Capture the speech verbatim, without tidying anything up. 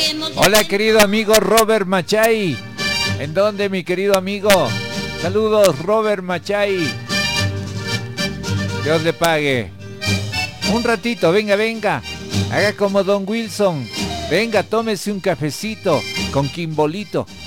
Hola, querido amigo Robert Machay. ¿En dónde, mi querido amigo? Saludos, Robert Machay. Dios le pague. Un ratito, venga, venga. Haga como Don Wilson. Venga, tómese un cafecito con Quimbolito.